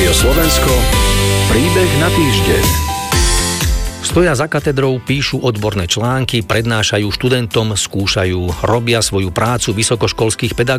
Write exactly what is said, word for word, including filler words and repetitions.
Rádio Slovensko, príbeh na týždeň. Stoja za katedrou, píšu odborné články, prednášajú študentom, skúšajú, robia svoju prácu vysokoškolských pedagógov.